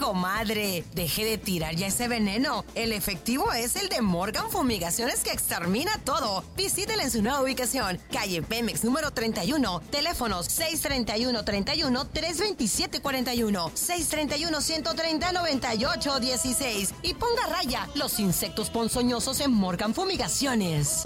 comadre. Deje de tirar ya ese veneno. El efectivo es el de Morgan Fumigaciones, que extermina todo. Visítela en su nueva ubicación, calle Pemex número 31, teléfonos 631-328-41, 631-130-9816 y ponga raya los insectos ponzoñosos en Morgan Fumigaciones.